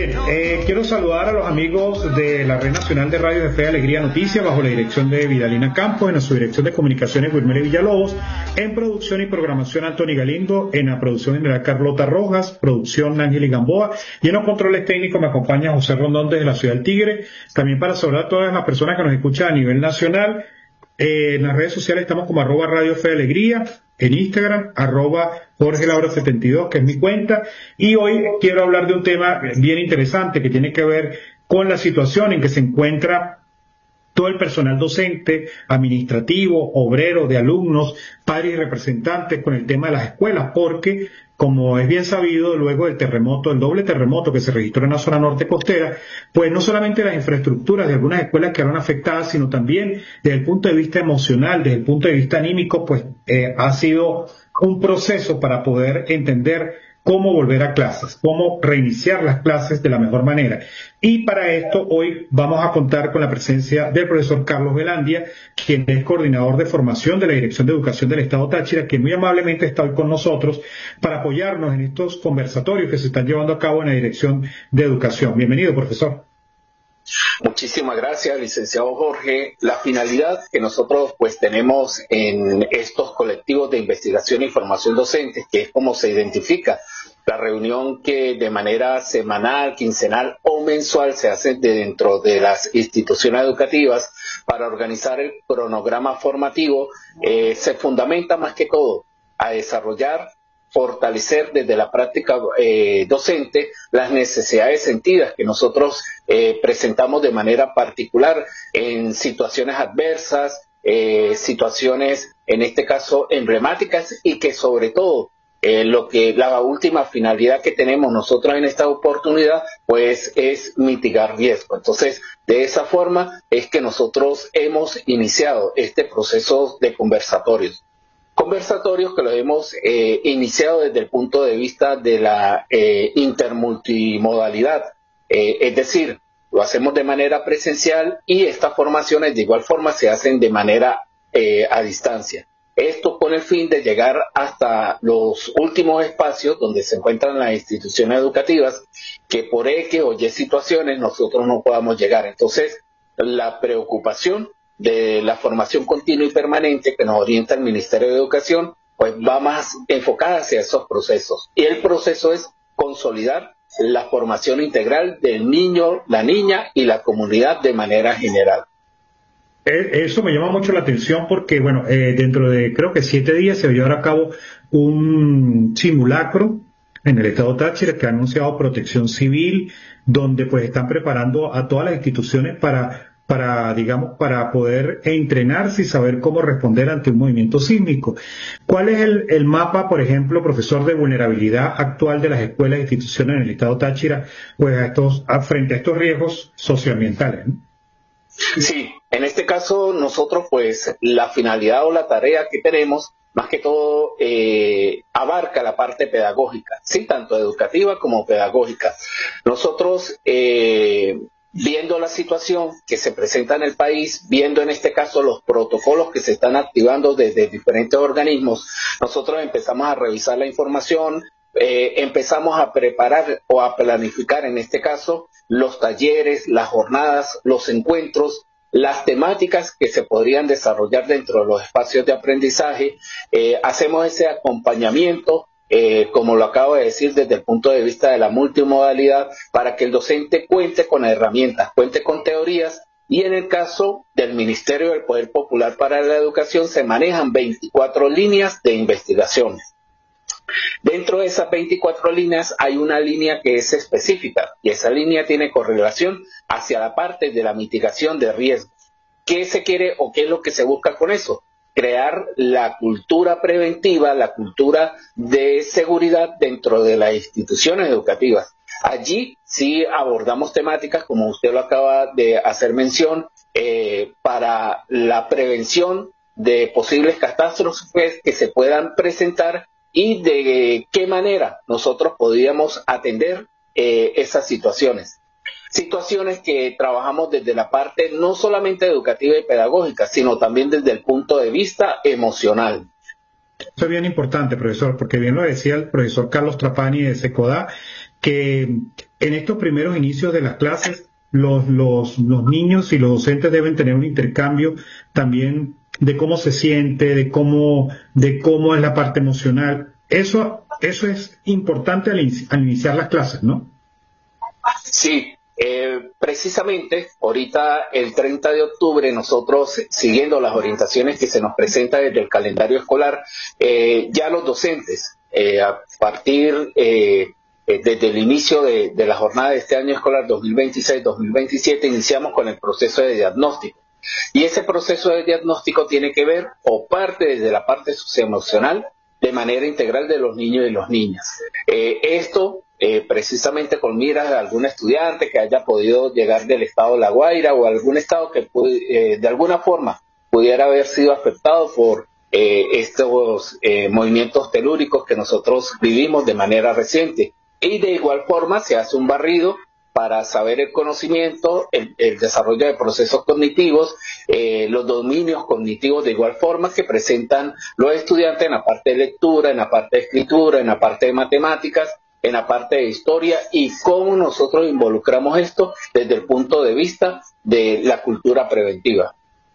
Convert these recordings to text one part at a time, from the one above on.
Bien, quiero saludar a los amigos de la Red Nacional de Radio de Fe y Alegría Noticias, bajo la dirección de Vidalina Campos, en su dirección de comunicaciones Wilmer Villalobos, en producción y programación Anthony Galindo, en la producción general Carlota Rojas, producción Ángel Gamboa, y en los controles técnicos me acompaña José Rondón desde la ciudad del Tigre. También para saludar a todas las personas que nos escuchan a nivel nacional. En las redes sociales estamos como @Radio Fe y Alegría, en Instagram, Jorge Laura 72, que es mi cuenta, y hoy quiero hablar de un tema bien interesante que tiene que ver con la situación en que se encuentra todo el personal docente, administrativo, obrero, de alumnos, padres y representantes con el tema de las escuelas, porque, como es bien sabido, luego del terremoto, el doble terremoto que se registró en la zona norte costera, pues no solamente las infraestructuras de algunas escuelas quedaron afectadas, sino también desde el punto de vista emocional, desde el punto de vista anímico, pues ha sido un proceso para poder entender cómo volver a clases, cómo reiniciar las clases de la mejor manera. Y para esto hoy vamos a contar con la presencia del profesor Carlos Velandia, quien es coordinador de formación de la Dirección de Educación del Estado Táchira, que muy amablemente está hoy con nosotros para apoyarnos en estos conversatorios que se están llevando a cabo en la Dirección de Educación. Bienvenido, profesor. Muchísimas gracias, licenciado Jorge. La finalidad que nosotros pues tenemos en estos colectivos de investigación y formación docente, que es como se identifica la reunión que de manera semanal, quincenal o mensual se hace dentro de las instituciones educativas para organizar el cronograma formativo, se fundamenta más que todo a desarrollar, fortalecer desde la práctica docente las necesidades sentidas que nosotros presentamos de manera particular en situaciones adversas, situaciones en este caso emblemáticas, y que sobre todo la última finalidad que tenemos nosotros en esta oportunidad pues es mitigar riesgo. Entonces, de esa forma es que nosotros hemos iniciado este proceso de conversatorios que los hemos iniciado desde el punto de vista de la intermultimodalidad, es decir, lo hacemos de manera presencial y estas formaciones de igual forma se hacen de manera a distancia. Esto con el fin de llegar hasta los últimos espacios donde se encuentran las instituciones educativas, que por X o Y situaciones nosotros no podamos llegar. Entonces, la preocupación de la formación continua y permanente que nos orienta el Ministerio de Educación, pues va más enfocada hacia esos procesos. Y el proceso es consolidar la formación integral del niño, la niña y la comunidad de manera general. Eso me llama mucho la atención porque, bueno, dentro de creo que 7 días se va a llevar a cabo un simulacro en el Estado Táchira que ha anunciado Protección Civil, donde pues están preparando a todas las instituciones para poder entrenarse y saber cómo responder ante un movimiento sísmico. ¿Cuál es el mapa, por ejemplo, profesor, de vulnerabilidad actual de las escuelas e instituciones en el Estado Táchira, pues frente a estos riesgos socioambientales, ¿no? Sí, en este caso nosotros pues la finalidad o la tarea que tenemos más que todo abarca la parte pedagógica, sí, tanto educativa como pedagógica. Nosotros viendo la situación que se presenta en el país, viendo en este caso los protocolos que se están activando desde diferentes organismos, nosotros empezamos a revisar la información, empezamos a preparar o a planificar en este caso los talleres, las jornadas, los encuentros, las temáticas que se podrían desarrollar dentro de los espacios de aprendizaje. Hacemos ese acompañamiento, como lo acabo de decir, desde el punto de vista de la multimodalidad, para que el docente cuente con herramientas, cuente con teorías, y en el caso del Ministerio del Poder Popular para la Educación se manejan 24 líneas de investigación. Dentro de esas 24 líneas hay una línea que es específica, y esa línea tiene correlación hacia la parte de la mitigación de riesgos. ¿Qué se quiere o qué es lo que se busca con eso? Crear la cultura preventiva, la cultura de seguridad dentro de las instituciones educativas. Allí sí abordamos temáticas, como usted lo acaba de hacer mención, para la prevención de posibles catástrofes que se puedan presentar y de qué manera nosotros podríamos atender esas situaciones. Situaciones que trabajamos desde la parte no solamente educativa y pedagógica, sino también desde el punto de vista emocional. Eso es bien importante, profesor, porque bien lo decía el profesor Carlos Trapani de SECODA, que en estos primeros inicios de las clases, los niños y los docentes deben tener un intercambio también de cómo se siente, de cómo es la parte emocional. Eso es importante al iniciar las clases, ¿no? Sí, precisamente ahorita el 30 de octubre nosotros, siguiendo las orientaciones que se nos presentan desde el calendario escolar, ya los docentes, a partir desde el inicio de la jornada de este año escolar 2026-2027, iniciamos con el proceso de diagnóstico. Y ese proceso de diagnóstico tiene que ver o parte desde la parte socioemocional de manera integral de los niños y las niñas. Esto precisamente con miras a algún estudiante que haya podido llegar del estado de La Guaira o algún estado que de alguna forma pudiera haber sido afectado por estos movimientos telúricos que nosotros vivimos de manera reciente. Y de igual forma se hace un barrido para saber el conocimiento, el desarrollo de procesos cognitivos, los dominios cognitivos de igual forma que presentan los estudiantes en la parte de lectura, en la parte de escritura, en la parte de matemáticas, en la parte de historia, y cómo nosotros involucramos esto desde el punto de vista de la cultura preventiva.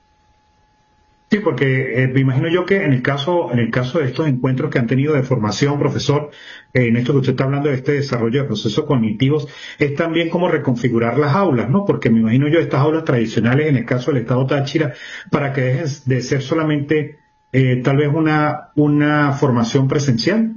Sí, porque me imagino yo que en el caso de estos encuentros que han tenido de formación, profesor, en esto que usted está hablando de este desarrollo de procesos cognitivos, es también como reconfigurar las aulas, ¿no? Porque me imagino yo estas aulas tradicionales, en el caso del Estado Táchira, para que dejen de ser solamente tal vez una formación presencial.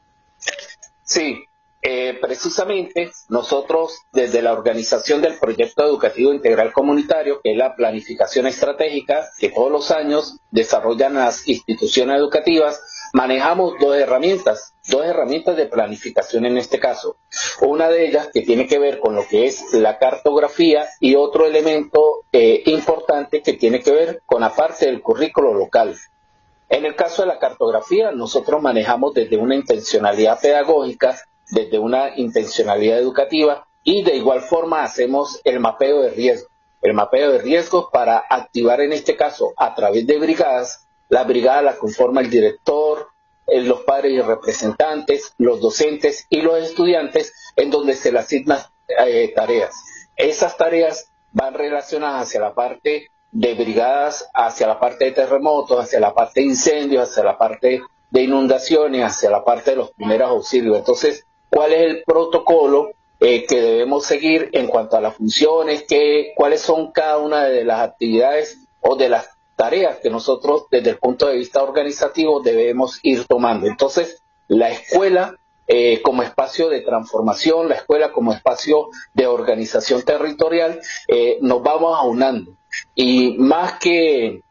Sí, precisamente nosotros desde la organización del Proyecto Educativo Integral Comunitario, que es la planificación estratégica que todos los años desarrollan las instituciones educativas, manejamos dos herramientas de planificación en este caso. Una de ellas que tiene que ver con lo que es la cartografía y otro elemento importante que tiene que ver con la parte del currículo local. En el caso de la cartografía, nosotros manejamos desde una intencionalidad pedagógica, desde una intencionalidad educativa, y de igual forma hacemos el mapeo de riesgo. El mapeo de riesgos para activar en este caso a través de brigadas. La brigada la conforma el director, los padres y representantes, los docentes y los estudiantes, en donde se le asignan tareas. Esas tareas van relacionadas hacia la parte de brigadas, hacia la parte de terremotos, hacia la parte de incendios, hacia la parte de inundaciones, hacia la parte de los primeros auxilios. Entonces, ¿cuál es el protocolo que debemos seguir en cuanto a las funciones? ¿Cuáles son cada una de las actividades o de las tareas que nosotros desde el punto de vista organizativo debemos ir tomando? Entonces, la escuela como espacio de transformación, la escuela como espacio de organización territorial, nos vamos aunando. Y más que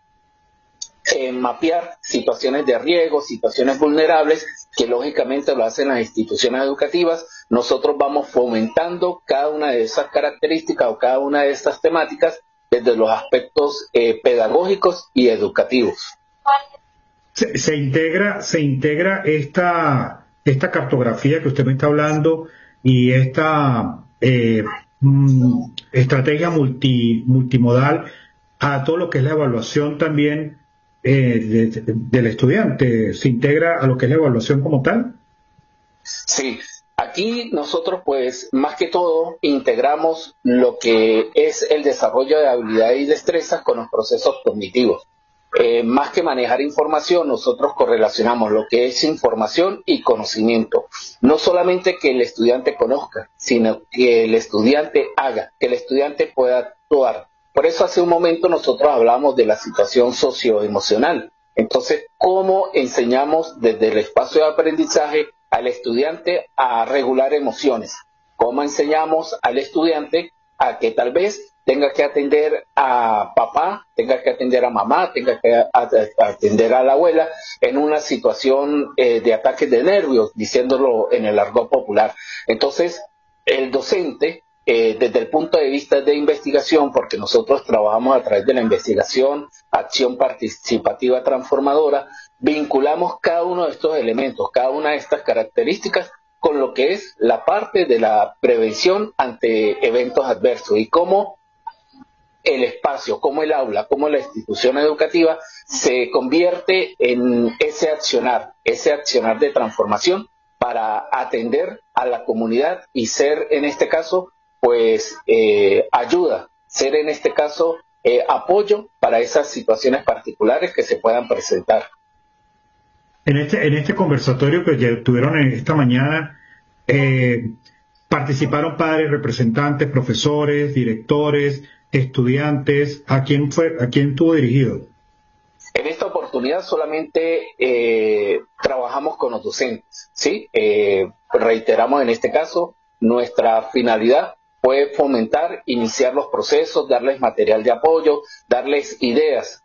mapear situaciones de riesgo, situaciones vulnerables, que lógicamente lo hacen las instituciones educativas, nosotros vamos fomentando cada una de esas características o cada una de estas temáticas desde los aspectos pedagógicos y educativos. Se integra esta cartografía que usted me está hablando y esta estrategia multimodal a todo lo que es la evaluación también del estudiante. ¿Se integra a lo que es la evaluación como tal? Sí, aquí nosotros pues más que todo integramos lo que es el desarrollo de habilidades y destrezas con los procesos cognitivos. Más que manejar información, nosotros correlacionamos lo que es información y conocimiento. No solamente que el estudiante conozca, sino que el estudiante haga, que el estudiante pueda actuar. Por eso hace un momento nosotros hablamos de la situación socioemocional. Entonces, ¿cómo enseñamos desde el espacio de aprendizaje al estudiante a regular emociones? ¿Cómo enseñamos al estudiante a que tal vez tenga que atender a papá, tenga que atender a mamá, tenga que atender a la abuela en una situación de ataques de nervios, diciéndolo en el argot popular? Entonces, el docente, desde el punto de vista de investigación, porque nosotros trabajamos a través de la investigación, acción participativa transformadora, vinculamos cada uno de estos elementos, cada una de estas características con lo que es la parte de la prevención ante eventos adversos y cómo el espacio, como el aula, como la institución educativa, se convierte en ese accionar de transformación para atender a la comunidad y ser en este caso pues ayuda, ser en este caso apoyo para esas situaciones particulares que se puedan presentar. En este conversatorio que ya tuvieron esta mañana, participaron padres, representantes, profesores, directores, estudiantes. ¿A quién estuvo dirigido? En esta oportunidad solamente trabajamos con los docentes, ¿sí? Reiteramos en este caso, nuestra finalidad fue fomentar, iniciar los procesos, darles material de apoyo, darles ideas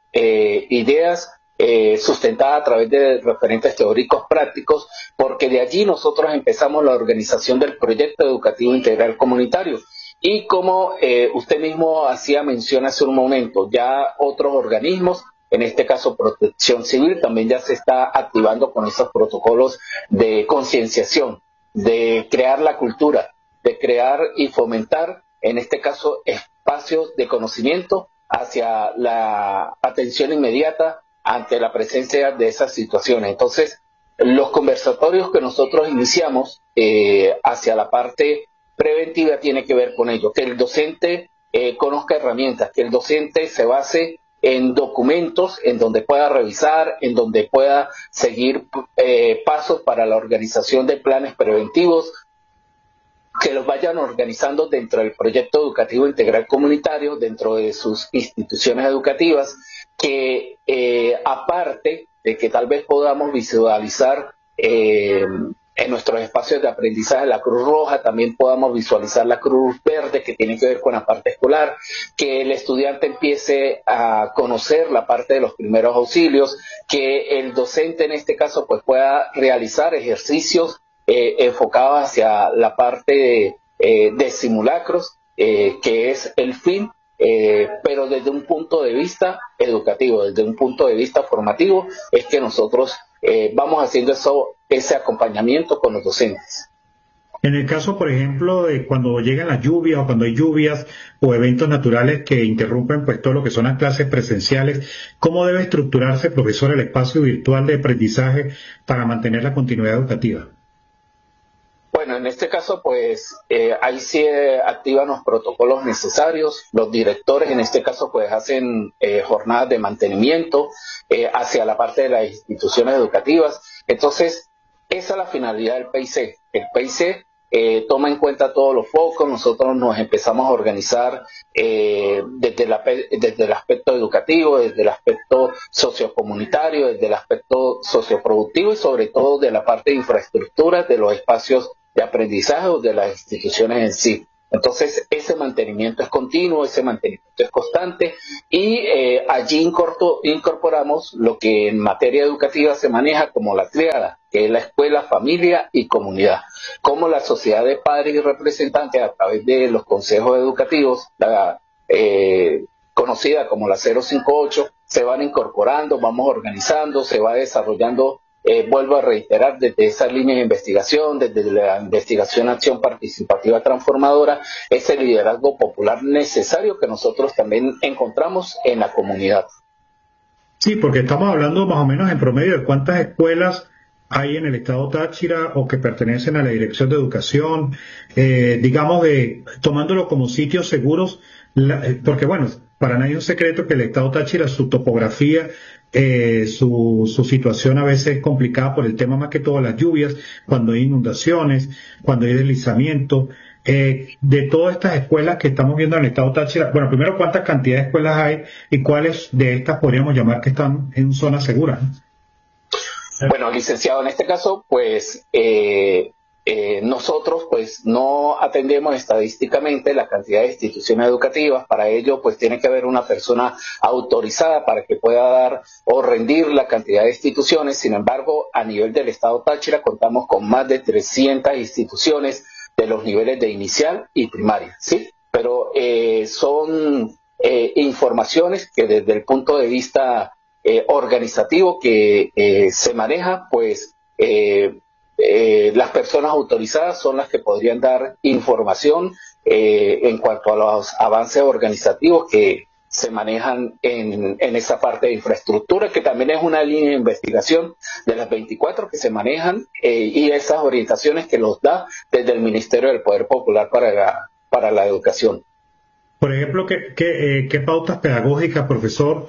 sustentadas a través de referentes teóricos prácticos, porque de allí nosotros empezamos la organización del proyecto educativo integral comunitario. Y como usted mismo hacía mención hace un momento, ya otros organismos, en este caso Protección Civil, también ya se está activando con esos protocolos de concienciación, de crear la cultura, de crear y fomentar, en este caso, espacios de conocimiento hacia la atención inmediata ante la presencia de esas situaciones. Entonces, los conversatorios que nosotros iniciamos hacia la parte preventiva tiene que ver con ello, que el docente conozca herramientas, que el docente se base en documentos en donde pueda revisar, en donde pueda seguir pasos para la organización de planes preventivos, que los vayan organizando dentro del proyecto educativo integral comunitario, dentro de sus instituciones educativas, que aparte de que tal vez podamos visualizar en nuestros espacios de aprendizaje la Cruz Roja, también podamos visualizar la Cruz Verde, que tiene que ver con la parte escolar, que el estudiante empiece a conocer la parte de los primeros auxilios, que el docente en este caso pues pueda realizar ejercicios enfocados hacia la parte de simulacros, que es el fin, pero desde un punto de vista educativo, desde un punto de vista formativo, es que nosotros vamos haciendo ese acompañamiento con los docentes. En el caso, por ejemplo, de cuando llegan las lluvias o cuando hay lluvias o eventos naturales que interrumpen pues todo lo que son las clases presenciales, ¿cómo debe estructurarse, profesor, el espacio virtual de aprendizaje para mantener la continuidad educativa? Bueno, en este caso, pues, ahí sí activan los protocolos necesarios. Los directores, en este caso, pues, hacen jornadas de mantenimiento hacia la parte de las instituciones educativas. Entonces, esa es la finalidad del PIC. El PIC toma en cuenta todos los focos. Nosotros nos empezamos a organizar desde el aspecto educativo, desde el aspecto sociocomunitario, desde el aspecto socioproductivo y sobre todo de la parte de infraestructura de los espacios de aprendizaje o de las instituciones en sí. Entonces, ese mantenimiento es continuo, ese mantenimiento es constante y allí incorporamos lo que en materia educativa se maneja como la tríada, que es la escuela, familia y comunidad. Como la sociedad de padres y representantes a través de los consejos educativos, conocida como la 058, se van incorporando, vamos organizando, se va desarrollando. Vuelvo a reiterar, desde esa línea de investigación, desde la investigación acción participativa transformadora, ese liderazgo popular necesario que nosotros también encontramos en la comunidad. Sí, porque estamos hablando más o menos en promedio de cuántas escuelas hay en el estado Táchira o que pertenecen a la Dirección de Educación, digamos, tomándolo como sitios seguros, porque bueno, para nadie es un secreto que el estado Táchira, su topografía, su situación a veces es complicada por el tema más que todo las lluvias, cuando hay inundaciones, cuando hay deslizamiento. De todas estas escuelas que estamos viendo en el estado Táchira, bueno, primero, ¿cuántas cantidad de escuelas hay y cuáles de estas podríamos llamar que están en zona segura? Bueno, licenciado, en este caso, pues nosotros pues no atendemos estadísticamente la cantidad de instituciones educativas. Para ello pues tiene que haber una persona autorizada para que pueda dar o rendir la cantidad de instituciones. Sin embargo, a nivel del estado Táchira contamos con más de 300 instituciones de los niveles de inicial y primaria, ¿sí? Pero son informaciones que desde el punto de vista organizativo que se maneja, pues las personas autorizadas son las que podrían dar información en cuanto a los avances organizativos que se manejan en esa parte de infraestructura, que también es una línea de investigación de las 24 que se manejan, y esas orientaciones que los da desde el Ministerio del Poder Popular para la educación. Por ejemplo, ¿qué pautas pedagógicas, profesor,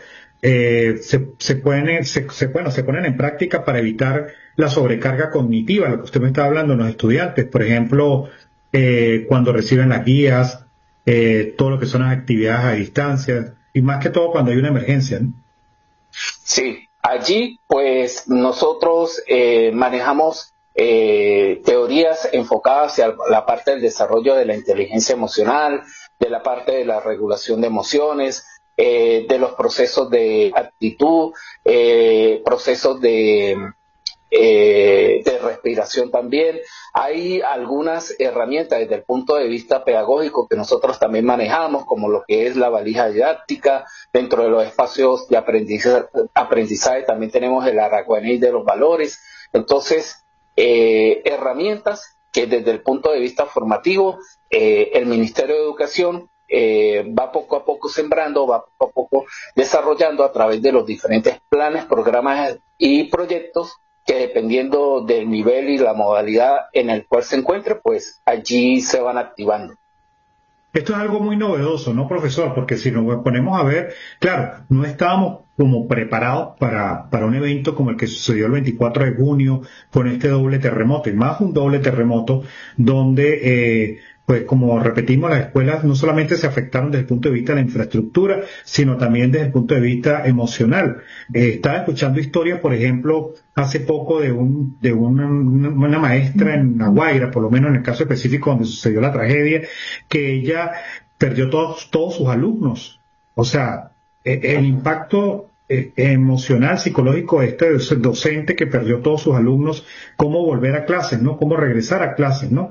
se ponen en práctica para evitar la sobrecarga cognitiva, lo que usted me está hablando en los estudiantes? Por ejemplo, cuando reciben las guías, todo lo que son las actividades a distancia, y más que todo cuando hay una emergencia, ¿no? Sí, allí pues nosotros manejamos teorías enfocadas hacia la parte del desarrollo de la inteligencia emocional, de la parte de la regulación de emociones, de los procesos de actitud, procesos de respiración también. Hay algunas herramientas desde el punto de vista pedagógico que nosotros también manejamos, como lo que es la valija didáctica. Dentro de los espacios de aprendizaje también tenemos el araguaní de los valores. Entonces, herramientas que desde el punto de vista formativo, el Ministerio de Educación va poco a poco sembrando, va poco a poco desarrollando a través de los diferentes planes, programas y proyectos que, dependiendo del nivel y la modalidad en el cual se encuentre, pues allí se van activando. Esto es algo muy novedoso, ¿no, profesor? Porque si nos ponemos a ver, claro, no estábamos como preparados para un evento como el que sucedió el 24 de junio con este doble terremoto, y más un doble terremoto donde, pues como repetimos, las escuelas no solamente se afectaron desde el punto de vista de la infraestructura, sino también desde el punto de vista emocional. Estaba escuchando historias, por ejemplo, hace poco de una maestra en La Guaira, por lo menos en el caso específico donde sucedió la tragedia, que ella perdió todos sus alumnos. O sea, el impacto emocional, psicológico de este docente que perdió todos sus alumnos, cómo volver a clases, ¿no? Cómo regresar a clases, ¿no?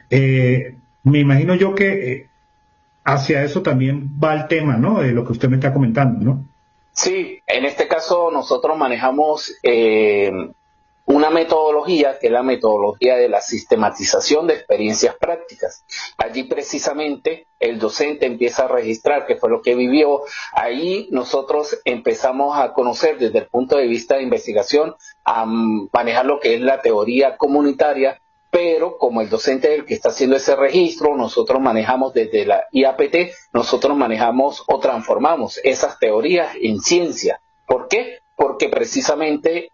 Me imagino yo que hacia eso también va el tema, ¿no? De lo que usted me está comentando, ¿no? Sí, en este caso nosotros manejamos una metodología que es la metodología de la sistematización de experiencias prácticas. Allí precisamente el docente empieza a registrar qué fue lo que vivió. Ahí nosotros empezamos a conocer desde el punto de vista de investigación, a manejar lo que es la teoría comunitaria, pero como el docente es el que está haciendo ese registro, nosotros manejamos desde la IAPT, nosotros manejamos o transformamos esas teorías en ciencia. ¿Por qué? Porque precisamente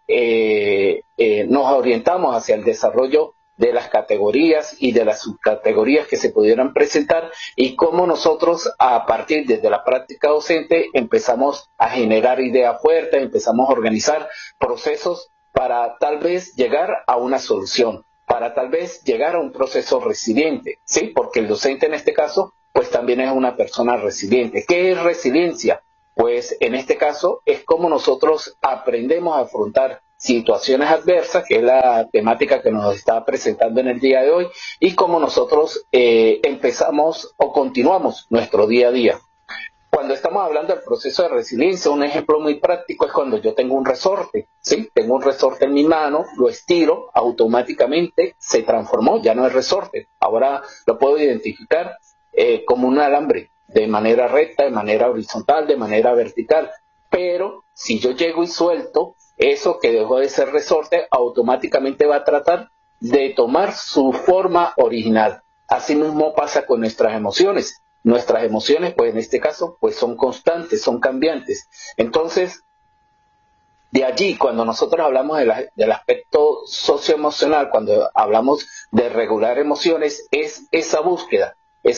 nos orientamos hacia el desarrollo de las categorías y de las subcategorías que se pudieran presentar, y cómo nosotros, a partir desde la práctica docente, empezamos a generar ideas fuertes, empezamos a organizar procesos para tal vez llegar a una solución, para tal vez llegar a un proceso resiliente, ¿sí? Porque el docente en este caso, pues también es una persona resiliente. ¿Qué es resiliencia? Pues en este caso es cómo nosotros aprendemos a afrontar situaciones adversas, que es la temática que nos está presentando en el día de hoy, y cómo nosotros empezamos o continuamos nuestro día a día. Cuando estamos hablando del proceso de resiliencia, un ejemplo muy práctico es cuando yo tengo un resorte, ¿sí? Tengo un resorte en mi mano, lo estiro, automáticamente se transformó, ya no es resorte, ahora lo puedo identificar como un alambre, de manera recta, de manera horizontal, de manera vertical. Pero si yo llego y suelto, eso que dejó de ser resorte automáticamente va a tratar de tomar su forma original. Así mismo pasa con nuestras emociones. Nuestras emociones, pues en este caso, pues son constantes, son cambiantes. Entonces, de allí, cuando nosotros hablamos del aspecto socioemocional, cuando hablamos de regular emociones, es esa búsqueda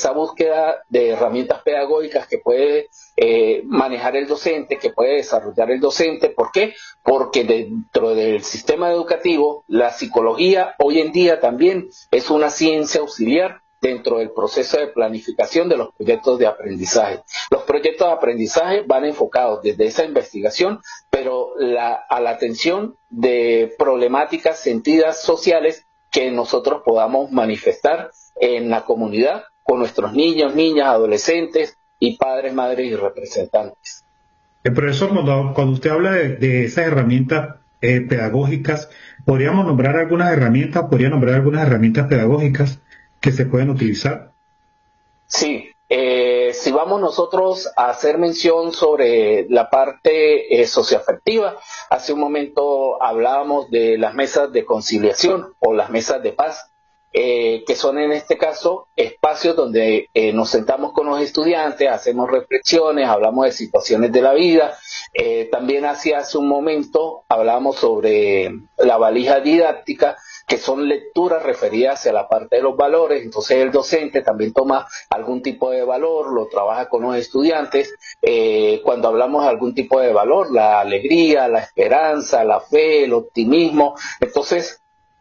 de herramientas pedagógicas que puede manejar el docente, que puede desarrollar el docente. ¿Por qué? Porque dentro del sistema educativo, la psicología hoy en día también es una ciencia auxiliar dentro del proceso de planificación de los proyectos de aprendizaje. Los proyectos de aprendizaje van enfocados desde esa investigación, pero a la atención de problemáticas sentidas sociales que nosotros podamos manifestar en la comunidad con nuestros niños, niñas, adolescentes y padres, madres y representantes. Profesor, cuando usted habla de esas herramientas pedagógicas, ¿podría nombrar algunas herramientas pedagógicas que se pueden utilizar? Sí, Si vamos nosotros a hacer mención sobre la parte socioafectiva, hace un momento hablábamos de las mesas de conciliación o las mesas de paz, que son en este caso espacios donde nos sentamos con los estudiantes, hacemos reflexiones, hablamos de situaciones de la vida. También hace un momento hablábamos sobre la valija didáctica, que son lecturas referidas hacia la parte de los valores. Entonces el docente también toma algún tipo de valor, lo trabaja con los estudiantes. Cuando hablamos de algún tipo de valor, la alegría, la esperanza, la fe, el optimismo. Entonces,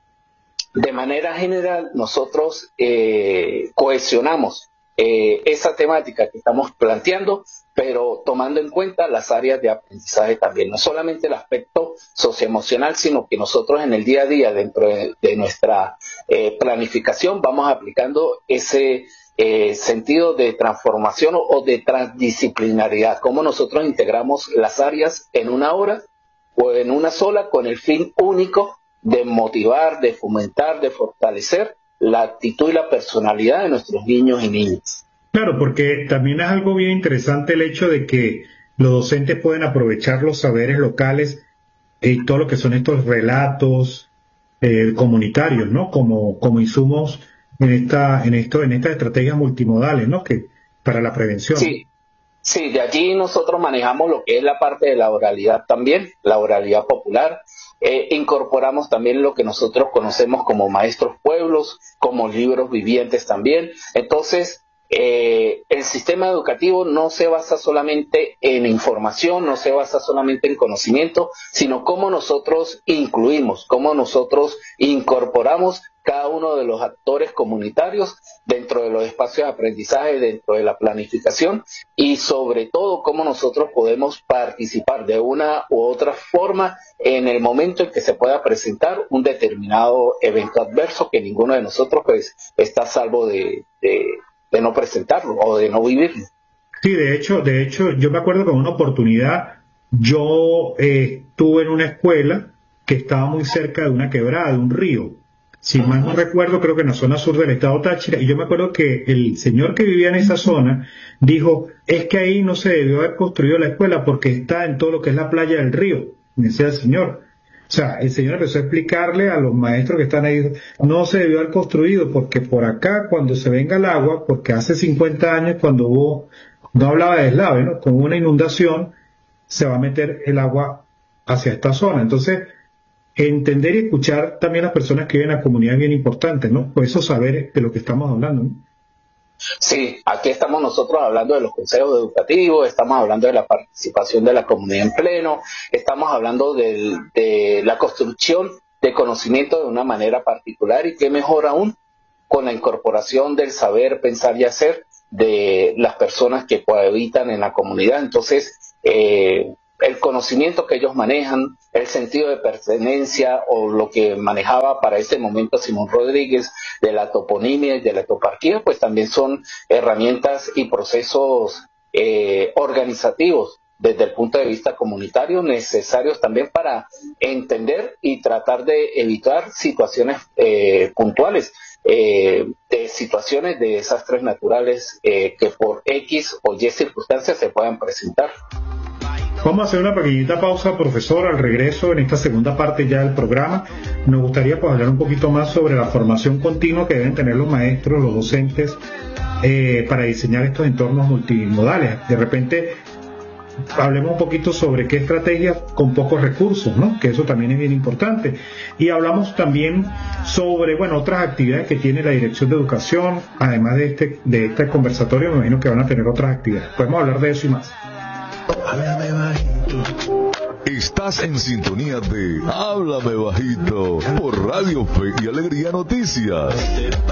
de manera general, nosotros cohesionamos esa temática que estamos planteando, pero tomando en cuenta las áreas de aprendizaje también, no solamente el aspecto socioemocional, sino que nosotros en el día a día, dentro de nuestra planificación, vamos aplicando ese sentido de transformación o de transdisciplinaridad, cómo nosotros integramos las áreas en una hora o en una sola con el fin único de motivar, de fomentar, de fortalecer la actitud y la personalidad de nuestros niños y niñas. Claro, porque también es algo bien interesante el hecho de que los docentes pueden aprovechar los saberes locales y todo lo que son estos relatos comunitarios, ¿no? Como insumos en estas estrategias multimodales, ¿no? Que para la prevención. Sí, de allí nosotros manejamos lo que es la parte de la oralidad también, la oralidad popular. Incorporamos también lo que nosotros conocemos como maestros pueblos, como libros vivientes también. Entonces, el sistema educativo no se basa solamente en información, no se basa solamente en conocimiento, sino cómo nosotros incluimos, cómo nosotros incorporamos cada uno de los actores comunitarios dentro de los espacios de aprendizaje, dentro de la planificación, y sobre todo cómo nosotros podemos participar de una u otra forma en el momento en que se pueda presentar un determinado evento adverso que ninguno de nosotros pues está a salvo de no presentarlo o de no vivirlo. Sí, de hecho, yo me acuerdo que en una oportunidad yo estuve en una escuela que estaba muy cerca de una quebrada, de un río. Si mal no recuerdo, creo que en la zona sur del estado Táchira, y yo me acuerdo que el señor que vivía en esa zona dijo, es que ahí no se debió haber construido la escuela porque está en todo lo que es la playa del río. Me decía el señor. O sea, el señor empezó a explicarle a los maestros que están ahí, no se debió haber construido porque por acá cuando se venga el agua, porque hace 50 años cuando hubo, no hablaba de deslave, ¿no? Con una inundación, se va a meter el agua hacia esta zona. Entonces, entender y escuchar también a las personas que viven en la comunidad es bien importante, ¿no? Por eso saber de lo que estamos hablando, ¿no? Sí, aquí estamos nosotros hablando de los consejos educativos, estamos hablando de la participación de la comunidad en pleno, estamos hablando de la construcción de conocimiento de una manera particular, y qué mejor aún con la incorporación del saber, pensar y hacer de las personas que cohabitan en la comunidad. Entonces, el conocimiento que ellos manejan, el sentido de pertenencia o lo que manejaba para ese momento Simón Rodríguez de la toponimia y de la toparquía, pues también son herramientas y procesos organizativos desde el punto de vista comunitario necesarios también para entender y tratar de evitar situaciones puntuales, de situaciones de desastres naturales que por X o Y circunstancias se puedan presentar. Vamos a hacer una pequeñita pausa, profesor. Al regreso, en esta segunda parte ya del programa, nos gustaría pues hablar un poquito más sobre la formación continua que deben tener los maestros, los docentes, para diseñar estos entornos multimodales. De repente, hablemos un poquito sobre qué estrategias con pocos recursos, ¿no? Que eso también es bien importante. Y hablamos también sobre, bueno, otras actividades que tiene la Dirección de Educación, además de este conversatorio. Me imagino que van a tener otras actividades. Podemos hablar de eso y más. Háblame bajito. Estás en sintonía de Háblame Bajito por Radio Fe y Alegría Noticias.